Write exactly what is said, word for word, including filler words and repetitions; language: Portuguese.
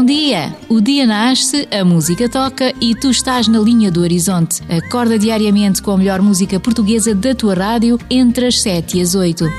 dia! O dia nasce, a música toca e tu estás na linha do horizonte. Acorda diariamente com a melhor música portuguesa da tua rádio entre as sete e as oito.